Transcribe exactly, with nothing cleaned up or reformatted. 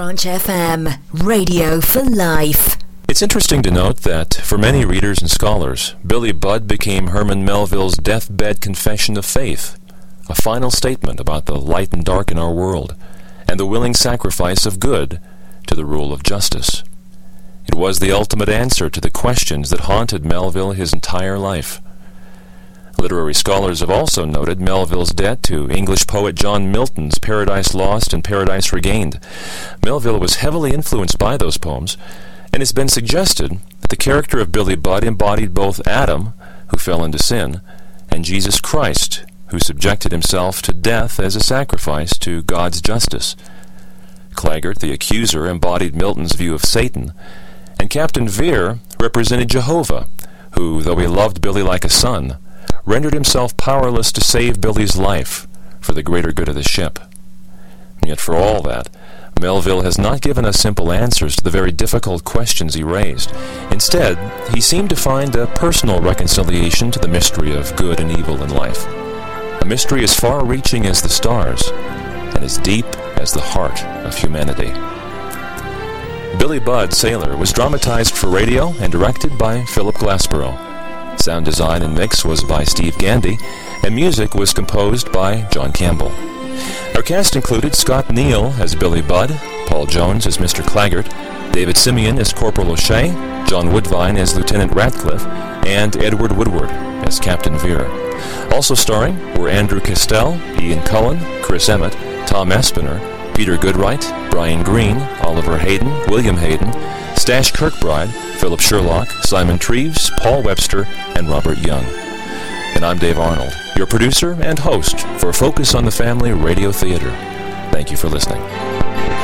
Branch F M, radio for life. It's interesting to note that, for many readers and scholars, Billy Budd became Herman Melville's deathbed confession of faith, a final statement about the light and dark in our world, and the willing sacrifice of good to the rule of justice. It was the ultimate answer to the questions that haunted Melville his entire life. Literary scholars have also noted Melville's debt to English poet John Milton's Paradise Lost and Paradise Regained. Melville was heavily influenced by those poems, and it's been suggested that the character of Billy Budd embodied both Adam, who fell into sin, and Jesus Christ, who subjected himself to death as a sacrifice to God's justice. Claggart, the accuser, embodied Milton's view of Satan, and Captain Vere represented Jehovah, who, though he loved Billy like a son, rendered himself powerless to save Billy's life for the greater good of the ship. And yet for all that, Melville has not given us simple answers to the very difficult questions he raised. Instead, he seemed to find a personal reconciliation to the mystery of good and evil in life, a mystery as far-reaching as the stars and as deep as the heart of humanity. Billy Budd, Sailor, was dramatized for radio and directed by Philip Glassborough. Sound design and mix was by Steve Gandy, and music was composed by John Campbell. Our cast included Scott Neal as Billy Budd, Paul Jones as Mister Claggart, David Simeon as Corporal O'Shea, John Woodvine as Lieutenant Ratcliffe, and Edward Woodward as Captain Vere. Also starring were Andrew Castell, Ian Cullen, Chris Emmett, Tom Espiner, Peter Goodright, Brian Green, Oliver Hayden, William Hayden, Stash Kirkbride, Philip Sherlock, Simon Treves, Paul Webster, and Robert Young. And I'm Dave Arnold, your producer and host for Focus on the Family Radio Theater. Thank you for listening.